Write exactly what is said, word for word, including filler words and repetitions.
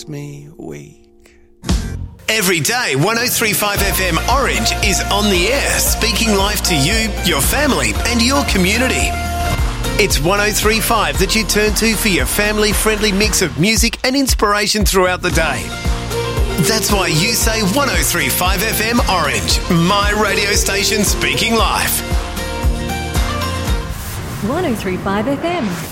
Me weak. Every day, one oh three point five F M Orange is on the air, speaking life to you, your family and your community. It's one oh three point five that you turn to for your family-friendly mix of music and inspiration throughout the day. That's why you say one oh three point five F M Orange, my radio station speaking life. one oh three point five F M.